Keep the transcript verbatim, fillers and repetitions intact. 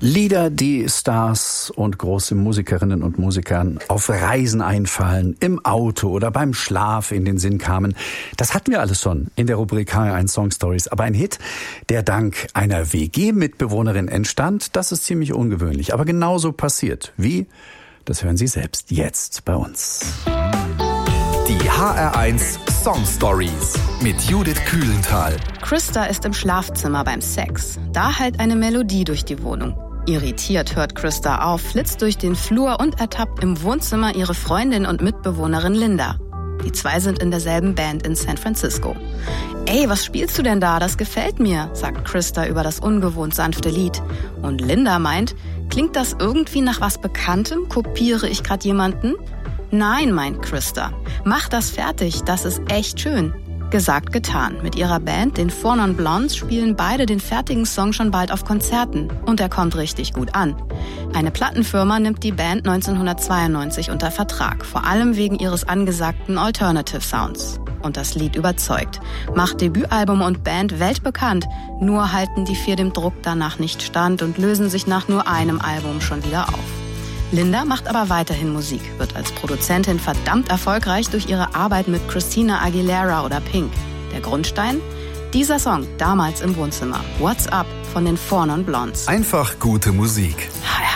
Lieder, die Stars und große Musikerinnen und Musikern auf Reisen einfallen, im Auto oder beim Schlaf in den Sinn kamen. Das hatten wir alles schon in der Rubrik H R eins Song Stories. Aber ein Hit, der dank einer W G-Mitbewohnerin entstand, das ist ziemlich ungewöhnlich. Aber genauso passiert. Wie? Das hören Sie selbst jetzt bei uns. Die H R eins Song Stories mit Judith Kühlenthal. Christa ist im Schlafzimmer beim Sex. Da hallt eine Melodie durch die Wohnung. Irritiert hört Christa auf, flitzt durch den Flur und ertappt im Wohnzimmer ihre Freundin und Mitbewohnerin Linda. Die zwei sind in derselben Band in San Francisco. »Ey, was spielst du denn da? Das gefällt mir«, sagt Christa über das ungewohnt sanfte Lied. Und Linda meint, »Klingt das irgendwie nach was Bekanntem? Kopiere ich gerade jemanden?« »Nein«, meint Christa. »Mach das fertig, das ist echt schön.« Gesagt, getan. Mit ihrer Band, den Four Non Blondes, spielen beide den fertigen Song schon bald auf Konzerten. Und er kommt richtig gut an. Eine Plattenfirma nimmt die Band neunzehnhundertzweiundneunzig unter Vertrag, vor allem wegen ihres angesagten Alternative Sounds. Und das Lied überzeugt. Macht Debütalbum und Band weltbekannt. Nur halten die vier dem Druck danach nicht stand und lösen sich nach nur einem Album schon wieder auf. Linda macht aber weiterhin Musik, wird als Produzentin verdammt erfolgreich durch ihre Arbeit mit Christina Aguilera oder Pink. Der Grundstein? Dieser Song, damals im Wohnzimmer. What's Up von den Four Non Blondes. Einfach gute Musik. H R